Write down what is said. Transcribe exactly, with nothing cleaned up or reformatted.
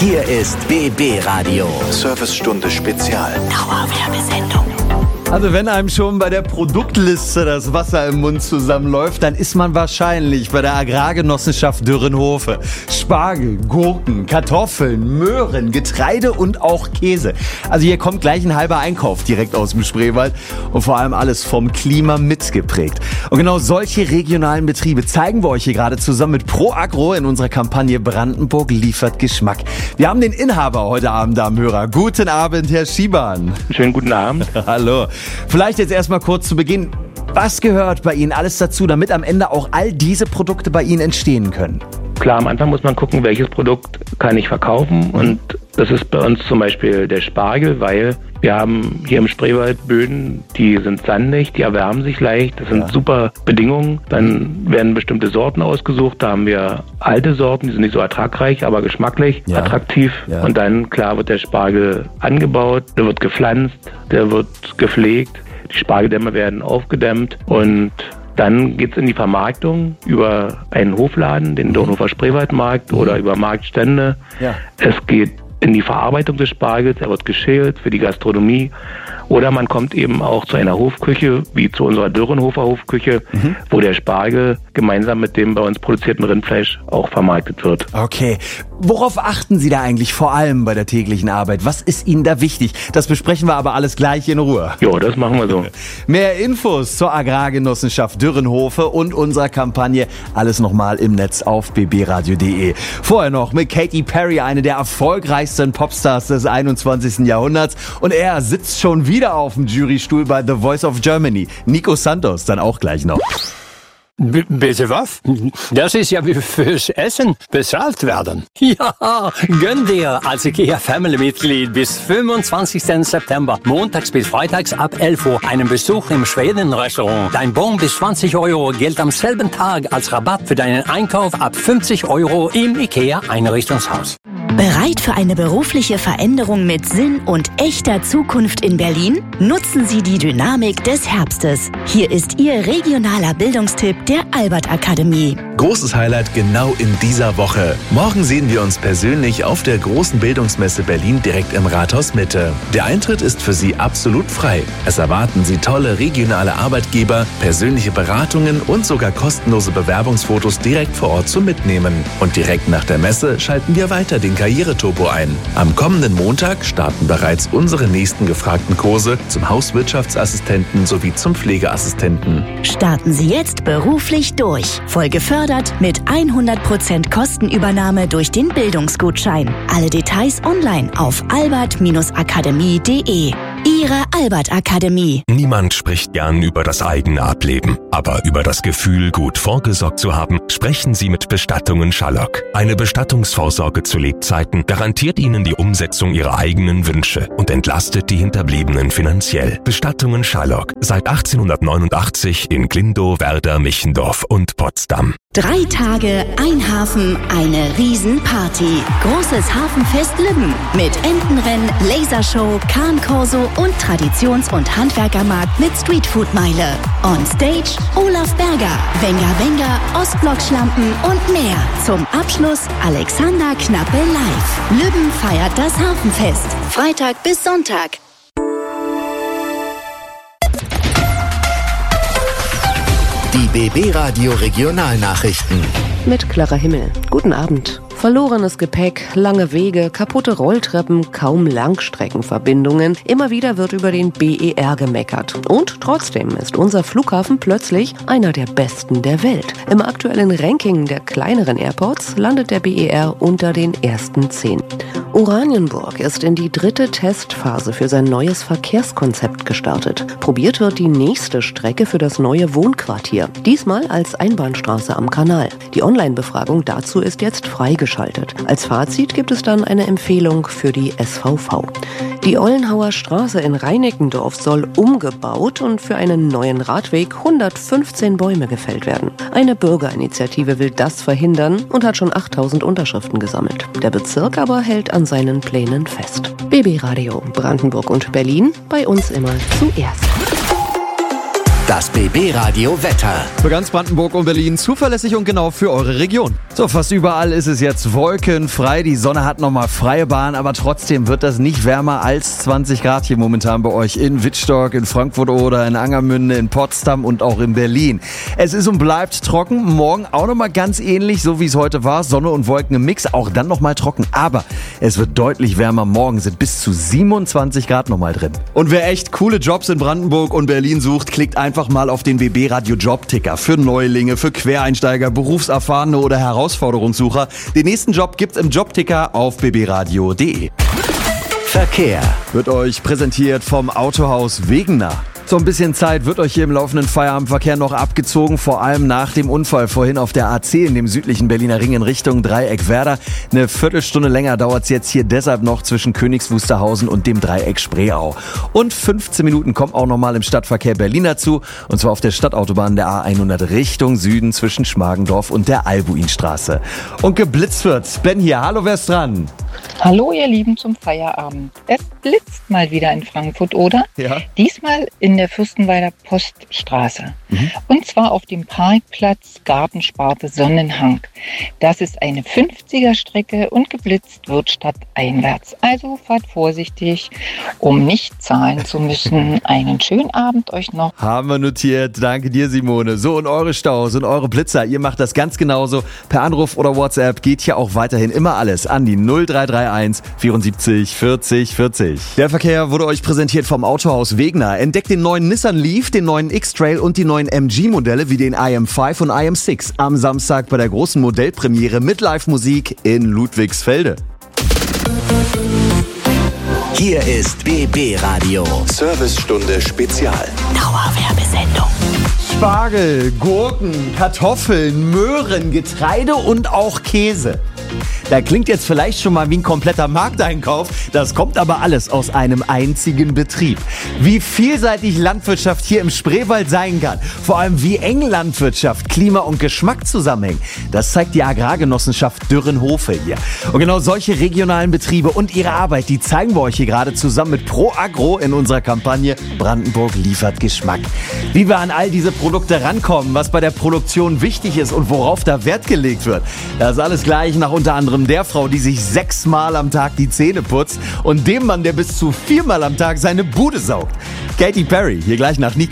Hier ist B B Radio. Servicestunde Spezial. Dauerwerbesendung. Also wenn einem schon bei der Produktliste das Wasser im Mund zusammenläuft, dann ist man wahrscheinlich bei der Agrargenossenschaft Dürrenhofe. Spargel, Gurken, Kartoffeln, Möhren, Getreide und auch Käse. Also hier kommt gleich ein halber Einkauf direkt aus dem Spreewald und vor allem alles vom Klima mitgeprägt. Und genau solche regionalen Betriebe zeigen wir euch hier gerade zusammen mit ProAgro in unserer Kampagne Brandenburg liefert Geschmack. Wir haben den Inhaber heute Abend am Hörer. Guten Abend, Herr Schiban. Schönen guten Abend. Hallo. Vielleicht jetzt erstmal kurz zu Beginn. Was gehört bei Ihnen alles dazu, damit am Ende auch all diese Produkte bei Ihnen entstehen können? Klar, am Anfang muss man gucken, welches Produkt kann ich verkaufen. Und das ist bei uns zum Beispiel der Spargel, weil wir haben hier im Spreewald Böden, die sind sandig, die erwärmen sich leicht. Das sind ja super Bedingungen. Dann werden bestimmte Sorten ausgesucht. Da haben wir alte Sorten, die sind nicht so ertragreich, aber geschmacklich ja attraktiv. Ja. Und dann, klar, wird der Spargel angebaut, der wird gepflanzt, der wird gepflegt. Die Spargeldämme werden aufgedämmt und dann geht's in die Vermarktung über einen Hofladen, den Dürrenhofer Spreewaldmarkt mhm. oder über Marktstände. Ja. Es geht in die Verarbeitung des Spargels, er wird geschält für die Gastronomie. Oder man kommt eben auch zu einer Hofküche, wie zu unserer Dürrenhofer Hofküche, mhm. wo der Spargel gemeinsam mit dem bei uns produzierten Rindfleisch auch vermarktet wird. Okay. Worauf achten Sie da eigentlich vor allem bei der täglichen Arbeit? Was ist Ihnen da wichtig? Das besprechen wir aber alles gleich in Ruhe. Ja, das machen wir so. Mehr Infos zur Agrargenossenschaft Dürrenhofe und unserer Kampagne alles nochmal im Netz auf b b radio punkt d e. Vorher noch mit Katy Perry, eine der erfolgreichsten Popstars des einundzwanzigsten Jahrhunderts. Und er sitzt schon wieder wieder auf dem Jurystuhl bei The Voice of Germany. Nico Santos dann auch gleich noch. B- bitte was? Das ist ja wie fürs Essen bezahlt werden. Ja, gönn dir als IKEA Family-Mitglied bis fünfundzwanzigsten September, montags bis freitags ab elf Uhr, einen Besuch im Schweden-Restaurant. Dein Bon bis zwanzig Euro gilt am selben Tag als Rabatt für deinen Einkauf ab fünfzig Euro im IKEA Einrichtungshaus. Bereit für eine berufliche Veränderung mit Sinn und echter Zukunft in Berlin? Nutzen Sie die Dynamik des Herbstes. Hier ist Ihr regionaler Bildungstipp der Albert Akademie. Großes Highlight genau in dieser Woche. Morgen sehen wir uns persönlich auf der großen Bildungsmesse Berlin direkt im Rathaus Mitte. Der Eintritt ist für Sie absolut frei. Es erwarten Sie tolle regionale Arbeitgeber, persönliche Beratungen und sogar kostenlose Bewerbungsfotos direkt vor Ort zum Mitnehmen. Und direkt nach der Messe schalten wir weiter den Karriereturbo ein. Am kommenden Montag starten bereits unsere nächsten gefragten Kurse zum Hauswirtschaftsassistenten sowie zum Pflegeassistenten. Starten Sie jetzt beruflich durch. Voll gefördert mit hundert Prozent Kostenübernahme durch den Bildungsgutschein. Alle Details online auf albert akademie punkt de. Ihre Albert Akademie. Niemand spricht gern über das eigene Ableben. Aber über das Gefühl, gut vorgesorgt zu haben, sprechen Sie mit Bestattungen Schallock. Eine Bestattungsvorsorge zu Lebzeiten garantiert Ihnen die Umsetzung Ihrer eigenen Wünsche und entlastet die Hinterbliebenen finanziell. Bestattungen Schallock. Seit achtzehnhundertneunundachtzig in Glindow, Werder, Michendorf und Potsdam. Drei Tage, ein Hafen, eine Riesenparty. Großes Hafenfest Lübben mit Entenrennen, Lasershow, Kahnkorso und Traditions- und Handwerkermarkt mit Streetfood-Meile. On Stage Olaf Berger, Wenger Wenger, Ostblock-Schlampen und mehr. Zum Abschluss Alexander Knappe live. Lübben feiert das Hafenfest. Freitag bis Sonntag. Die B B Radio Regionalnachrichten. Mit Clara Himmel. Guten Abend. Verlorenes Gepäck, lange Wege, kaputte Rolltreppen, kaum Langstreckenverbindungen. Immer wieder wird über den B E R gemeckert. Und trotzdem ist unser Flughafen plötzlich einer der besten der Welt. Im aktuellen Ranking der kleineren Airports landet der B E R unter den ersten zehn. Oranienburg ist in die dritte Testphase für sein neues Verkehrskonzept gestartet. Probiert wird die nächste Strecke für das neue Wohnquartier. Diesmal als Einbahnstraße am Kanal. Die Online-Befragung dazu ist jetzt freigeschaltet. Als Fazit gibt es dann eine Empfehlung für die S V V. Die Ollenhauer Straße in Reinickendorf soll umgebaut und für einen neuen Radweg hundertfünfzehn Bäume gefällt werden. Eine Bürgerinitiative will das verhindern und hat schon achttausend Unterschriften gesammelt. Der Bezirk aber hält an seinen Plänen fest. B B Radio Brandenburg und Berlin, bei uns immer zuerst. Das B B-Radio Wetter. Für ganz Brandenburg und Berlin zuverlässig und genau für eure Region. So, fast überall ist es jetzt wolkenfrei. Die Sonne hat nochmal freie Bahn, aber trotzdem wird das nicht wärmer als zwanzig Grad hier momentan bei euch in Wittstock, in Frankfurt oder in Angermünde, in Potsdam und auch in Berlin. Es ist und bleibt trocken. Morgen auch nochmal ganz ähnlich, so wie es heute war. Sonne und Wolken im Mix, auch dann nochmal trocken. Aber es wird deutlich wärmer. Morgen sind bis zu siebenundzwanzig Grad nochmal drin. Und wer echt coole Jobs in Brandenburg und Berlin sucht, klickt einfach mal auf den B B-Radio Jobticker. Für Neulinge, für Quereinsteiger, Berufserfahrene oder Herausforderungssucher. Den nächsten Job gibt's im Jobticker auf b b radio punkt d e. Verkehr Wird euch präsentiert vom Autohaus Wegener. So ein bisschen Zeit wird euch hier im laufenden Feierabendverkehr noch abgezogen, vor allem nach dem Unfall vorhin auf der A zehn in dem südlichen Berliner Ring in Richtung Dreieck-Werder. Eine Viertelstunde länger dauert es jetzt hier deshalb noch zwischen Königs Wusterhausen und dem Dreieck Spreeau. Und fünfzehn Minuten kommt auch nochmal im Stadtverkehr Berlin dazu, und zwar auf der Stadtautobahn der A hundert Richtung Süden zwischen Schmargendorf und der Albuinstraße. Und geblitzt wird's. Ben hier, hallo, wer ist dran? Hallo ihr Lieben zum Feierabend. Es blitzt mal wieder in Frankfurt, oder? Ja. Diesmal in der Fürstenwalder Poststraße. Mhm. Und zwar auf dem Parkplatz Gartensparte Sonnenhang. Das ist eine fünfziger Strecke und geblitzt wird stadteinwärts. Also fahrt vorsichtig, um nicht zahlen zu müssen. Einen schönen Abend euch noch. Haben wir notiert. Danke dir, Simone. So, und eure Staus und eure Blitzer, ihr macht das ganz genauso. Per Anruf oder WhatsApp geht hier auch weiterhin immer alles an die null drei drei eins vierundsiebzig vierzig vierzig. Der Verkehr wurde euch präsentiert vom Autohaus Wegener. Entdeckt den neuen Nissan Leaf, den neuen X-Trail und die neuen M G-Modelle wie den I M fünf und I M sechs am Samstag bei der großen Modellpremiere mit Live-Musik in Ludwigsfelde. Hier ist B B-Radio. Servicestunde Spezial. Dauerwerbesendung. Spargel, Gurken, Kartoffeln, Möhren, Getreide und auch Käse. Da klingt jetzt vielleicht schon mal wie ein kompletter Markteinkauf, das kommt aber alles aus einem einzigen Betrieb. Wie vielseitig Landwirtschaft hier im Spreewald sein kann, vor allem wie eng Landwirtschaft, Klima und Geschmack zusammenhängen, das zeigt die Agrargenossenschaft Dürrenhofe hier. Und genau solche regionalen Betriebe und ihre Arbeit, die zeigen wir euch hier gerade zusammen mit Pro Agro in unserer Kampagne Brandenburg liefert Geschmack. Wie wir an all diese Produkte rankommen, was bei der Produktion wichtig ist und worauf da Wert gelegt wird, das ist alles gleich nach unter anderem der Frau, die sich sechsmal am Tag die Zähne putzt, und dem Mann, der bis zu viermal am Tag seine Bude saugt. Katy Perry, hier gleich nach Nico.